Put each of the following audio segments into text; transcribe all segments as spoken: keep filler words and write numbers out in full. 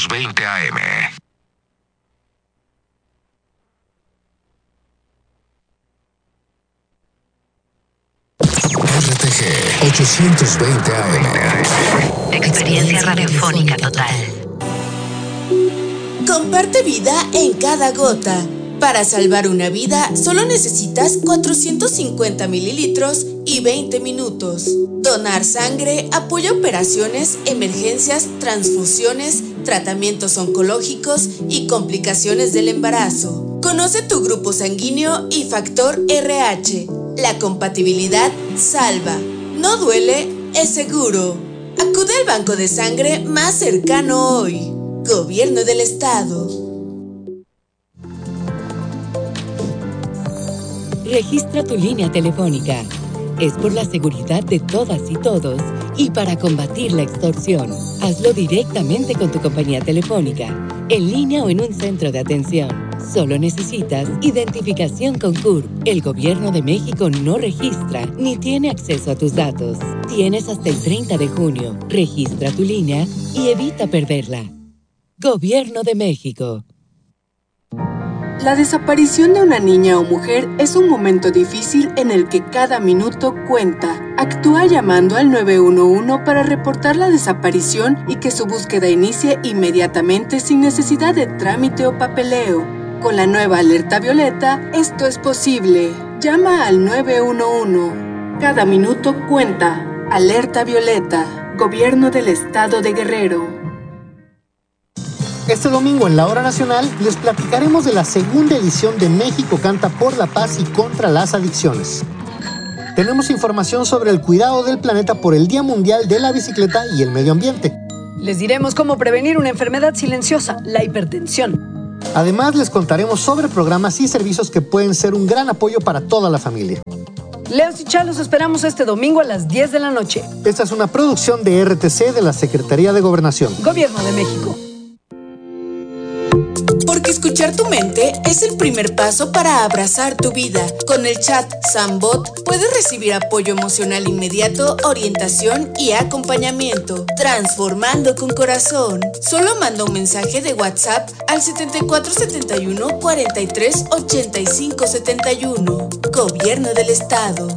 veinte A M. R T G ochocientos veinte A M. Experiencia radiofónica total. Comparte vida en cada gota. Para salvar una vida, solo necesitas cuatrocientos cincuenta mililitros y veinte minutos. Donar sangre apoya operaciones, emergencias, transfusiones, tratamientos oncológicos y complicaciones del embarazo. Conoce tu grupo sanguíneo y factor R H. La compatibilidad salva. No duele, es seguro. Acude al banco de sangre más cercano hoy. Gobierno del Estado. Registra tu línea telefónica. Es por la seguridad de todas y todos y para combatir la extorsión. Hazlo directamente con tu compañía telefónica, en línea o en un centro de atención. Solo necesitas identificación con C U R P. El Gobierno de México no registra ni tiene acceso a tus datos. Tienes hasta el treinta de junio. Registra tu línea y evita perderla. Gobierno de México. La desaparición de una niña o mujer es un momento difícil en el que cada minuto cuenta. Actúa llamando al nueve uno uno para reportar la desaparición y que su búsqueda inicie inmediatamente sin necesidad de trámite o papeleo. Con la nueva alerta violeta, esto es posible. Llama al nueve uno uno. Cada minuto cuenta. Alerta violeta. Gobierno del Estado de Guerrero. Este domingo en la Hora Nacional les platicaremos de la segunda edición de México Canta por la Paz y contra las Adicciones. Tenemos información sobre el cuidado del planeta por el Día Mundial de la Bicicleta y el Medio Ambiente. Les diremos cómo prevenir una enfermedad silenciosa, la hipertensión. Además, les contaremos sobre programas y servicios que pueden ser un gran apoyo para toda la familia. Leos y Chalos esperamos este domingo a las diez de la noche. Esta es una producción de R T C de la Secretaría de Gobernación. Gobierno de México. Porque escuchar tu mente es el primer paso para abrazar tu vida. Con el chat Sambot puedes recibir apoyo emocional inmediato, orientación y acompañamiento. Transformando con corazón. Solo manda un mensaje de WhatsApp al setenta y cuatro setenta y uno cuarenta y tres ochenta y cinco setenta y uno. Gobierno del Estado.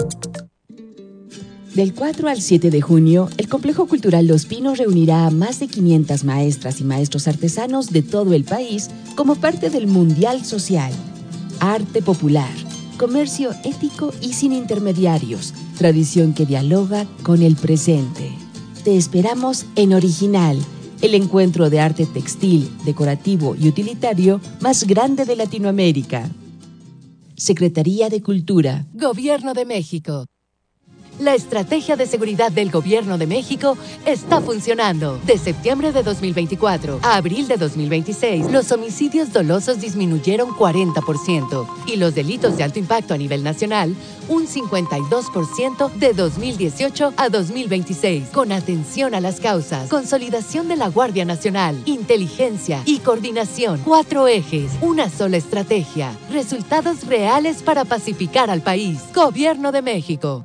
Del cuatro al siete de junio, el Complejo Cultural Los Pinos reunirá a más de quinientas maestras y maestros artesanos de todo el país como parte del Mundial Social. Arte popular, comercio ético y sin intermediarios, tradición que dialoga con el presente. Te esperamos en Original, el encuentro de arte textil, decorativo y utilitario más grande de Latinoamérica. Secretaría de Cultura. Gobierno de México. La estrategia de seguridad del Gobierno de México está funcionando. De septiembre de dos mil veinticuatro a abril de dos mil veintiséis, los homicidios dolosos disminuyeron cuarenta por ciento y los delitos de alto impacto a nivel nacional un cincuenta y dos por ciento de dos mil dieciocho a dos mil veintiséis. Con atención a las causas, consolidación de la Guardia Nacional, inteligencia y coordinación. Cuatro ejes, una sola estrategia. Resultados reales para pacificar al país. Gobierno de México.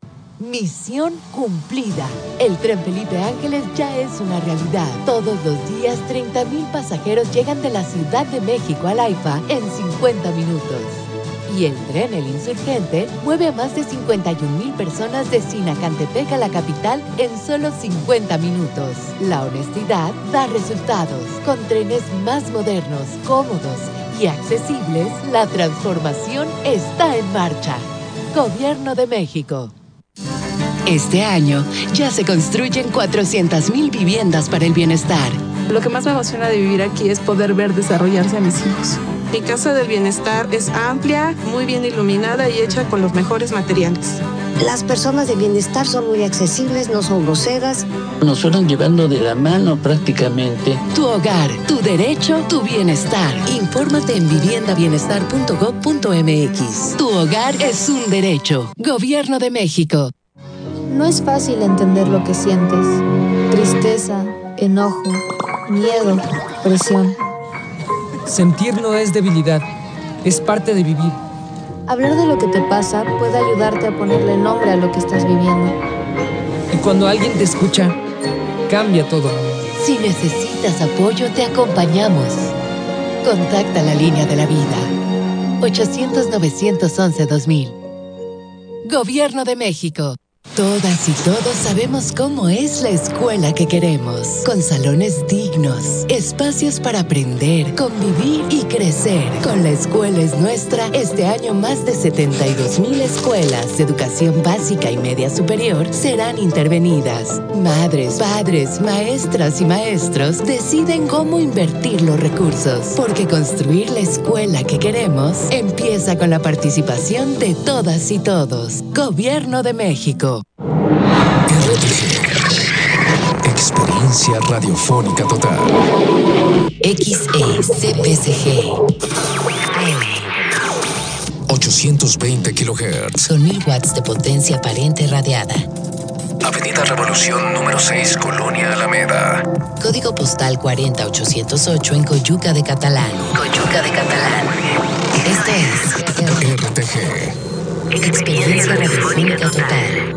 Misión cumplida. El Tren Felipe Ángeles ya es una realidad. Todos los días, treinta mil pasajeros llegan de la Ciudad de México al AIFA en cincuenta minutos. Y el tren El Insurgente mueve a más de cincuenta y un mil personas de Sinacantepec a la capital en solo cincuenta minutos. La honestidad da resultados. Con trenes más modernos, cómodos y accesibles, la transformación está en marcha. Gobierno de México. Este año ya se construyen cuatrocientas mil viviendas para el bienestar. Lo que más me emociona de vivir aquí es poder ver desarrollarse a mis hijos. Mi casa del bienestar es amplia, muy bien iluminada y hecha con los mejores materiales. Las personas de bienestar son muy accesibles, no son groseras. Nos fueron llevando de la mano prácticamente. Tu hogar, tu derecho, tu bienestar. Infórmate en vivienda bienestar punto gob punto m x. Tu hogar es un derecho. Gobierno de México. No es fácil entender lo que sientes. Tristeza, enojo, miedo, presión. Sentir no es debilidad, es parte de vivir. Hablar de lo que te pasa puede ayudarte a ponerle nombre a lo que estás viviendo. Y cuando alguien te escucha, cambia todo. Si necesitas necesitas apoyo, te acompañamos. Contacta la línea de la vida. ochocientos, novecientos once, dos mil. Gobierno de México. Todas y todos sabemos cómo es la escuela que queremos, con salones dignos, espacios para aprender, convivir y crecer. Con La Escuela es Nuestra, este año más de setenta y dos mil escuelas de educación básica y media superior serán intervenidas. Madres, padres, maestras y maestros deciden cómo invertir los recursos, porque construir la escuela que queremos empieza con la participación de todas y todos. Gobierno de México. R T G. Experiencia radiofónica total. X E C P C G. ochocientos veinte kilohertz. Con mil watts de potencia aparente radiada. Avenida Revolución número seis, Colonia Alameda. Código postal cuarenta mil ochocientos ocho en Coyuca de Catalán. Coyuca de Catalán. Esto es R T G. Experiencia radiofónica total.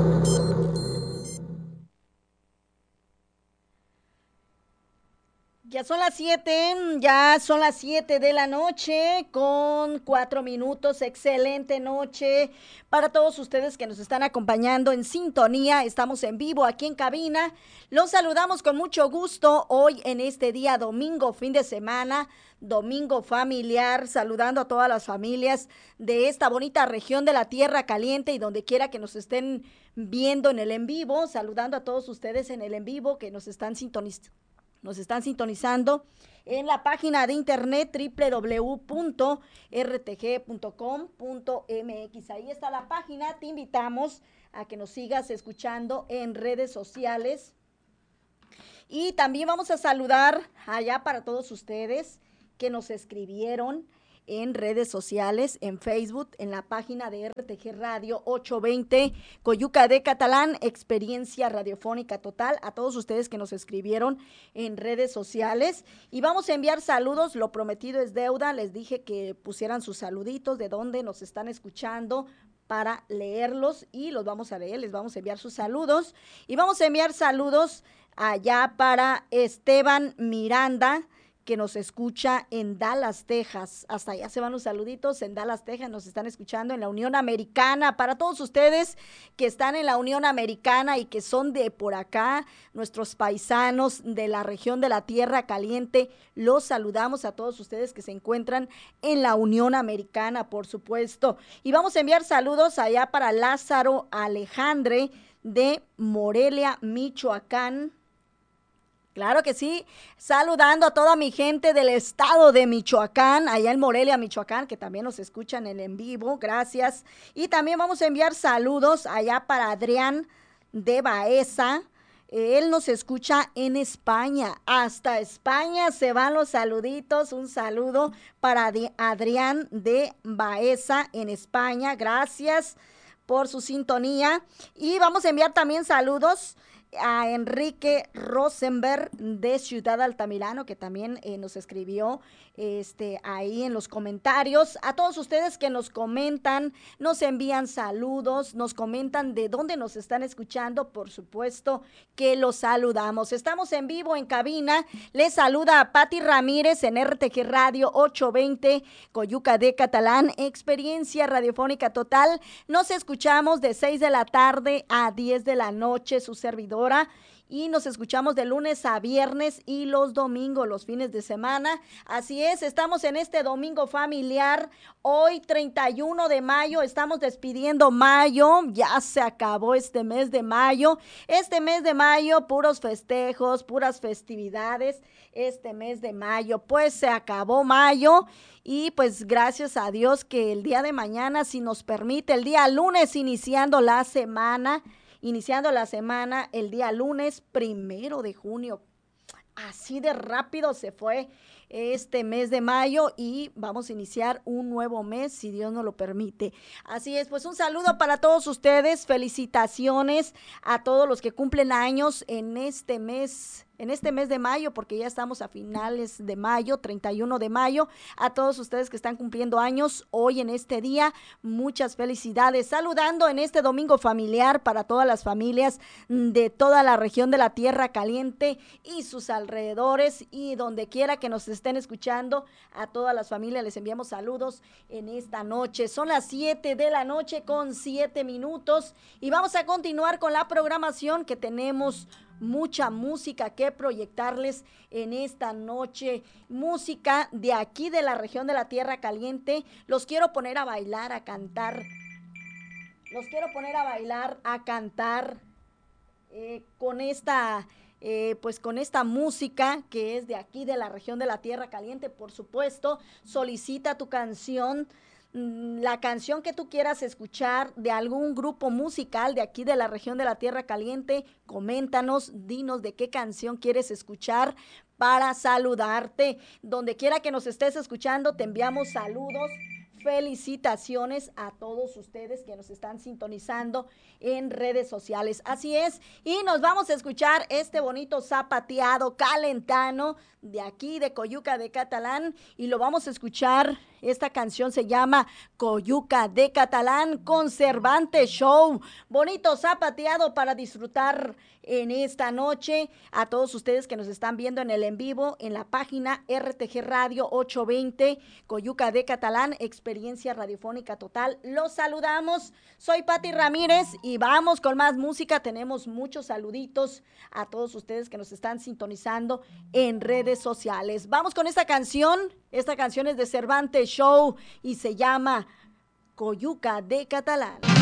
Ya son las siete, ya son las siete de la noche con cuatro minutos. Excelente noche para todos ustedes que nos están acompañando en sintonía. Estamos en vivo aquí en cabina. Los saludamos con mucho gusto hoy en este día domingo, fin de semana, domingo familiar, saludando a todas las familias de esta bonita región de la Tierra Caliente y donde quiera que nos estén viendo en el en vivo, saludando a todos ustedes en el en vivo que nos están sintonizando. Nos están sintonizando en la página de internet doble u doble u doble u punto r t g punto com punto m x. Ahí está la página. Te invitamos a que nos sigas escuchando en redes sociales. Y también vamos a saludar allá para todos ustedes que nos escribieron en redes sociales, en Facebook, en la página de R T G Radio ochocientos veinte, Coyuca de Catalán, Experiencia Radiofónica Total, a todos ustedes que nos escribieron en redes sociales. Y vamos a enviar saludos, lo prometido es deuda, les dije que pusieran sus saluditos de dónde nos están escuchando para leerlos y los vamos a leer, les vamos a enviar sus saludos. Y vamos a enviar saludos allá para Esteban Miranda, que nos escucha en Dallas, Texas. Hasta allá se van los saluditos, en Dallas, Texas, nos están escuchando en la Unión Americana. Para todos ustedes que están en la Unión Americana y que son de por acá, nuestros paisanos de la región de la Tierra Caliente, los saludamos a todos ustedes que se encuentran en la Unión Americana, por supuesto. Y vamos a enviar saludos allá para Lázaro Alejandre de Morelia, Michoacán. Claro que sí, saludando a toda mi gente del estado de Michoacán, allá en Morelia, Michoacán, que también nos escuchan en en vivo, gracias. Y también vamos a enviar saludos allá para Adrián de Baeza, él nos escucha en España, hasta España se van los saluditos, un saludo para Adrián de Baeza en España, gracias por su sintonía. Y vamos a enviar también saludos a Enrique Rosenberg de Ciudad Altamirano, que también eh, nos escribió este, ahí en los comentarios. A todos ustedes que nos comentan, nos envían saludos, nos comentan de dónde nos están escuchando, por supuesto que los saludamos. Estamos en vivo en cabina, les saluda a Pati Ramírez en R T G Radio ochocientos veinte, Coyuca de Catalán, Experiencia Radiofónica Total. Nos escuchamos de seis de la tarde a diez de la noche, su servidor. Y nos escuchamos de lunes a viernes y los domingos, los fines de semana. Así es, estamos en este domingo familiar. Hoy, treinta y uno de mayo, estamos despidiendo mayo. Ya se acabó este mes de mayo. Este mes de mayo, puros festejos, puras festividades. Este mes de mayo, pues se acabó mayo. Y pues gracias a Dios que el día de mañana, si nos permite, el día lunes, iniciando la semana, Iniciando la semana el día lunes primero de junio. Así de rápido se fue este mes de mayo y vamos a iniciar un nuevo mes, si Dios nos lo permite. Así es, pues un saludo para todos ustedes, felicitaciones a todos los que cumplen años en este mes en este mes de mayo, porque ya estamos a finales de mayo, treinta y uno de mayo, a todos ustedes que están cumpliendo años hoy en este día, muchas felicidades, saludando en este domingo familiar para todas las familias de toda la región de la Tierra Caliente y sus alrededores, y donde quiera que nos estén escuchando, a todas las familias les enviamos saludos en esta noche. Son las siete de la noche con siete minutos y vamos a continuar con la programación, que tenemos mucha música que proyectarles en esta noche, música de aquí de la región de la Tierra Caliente. Los quiero poner a bailar, a cantar, los quiero poner a bailar, a cantar eh, con esta, eh, pues con esta música que es de aquí de la región de la Tierra Caliente. Por supuesto, solicita tu canción, la canción que tú quieras escuchar de algún grupo musical de aquí de la región de la Tierra Caliente. Coméntanos, dinos de qué canción quieres escuchar para saludarte. Donde quiera que nos estés escuchando, te enviamos saludos. Felicitaciones a todos ustedes que nos están sintonizando en redes sociales. Así es, y nos vamos a escuchar este bonito zapateado calentano de aquí de Coyuca de Catalán, y lo vamos a escuchar. Esta canción se llama Coyuca de Catalán con Cervantes Show. Bonito zapateado para disfrutar en esta noche. A todos ustedes que nos están viendo en el en vivo en la página R T G Radio ochocientos veinte, Coyuca de Catalán, experiencia radiofónica total. Los saludamos. Soy Pati Ramírez y vamos con más música. Tenemos muchos saluditos a todos ustedes que nos están sintonizando en redes sociales. Vamos con esta canción. Esta canción es de Cervantes Show y se llama Coyuca de Catalán.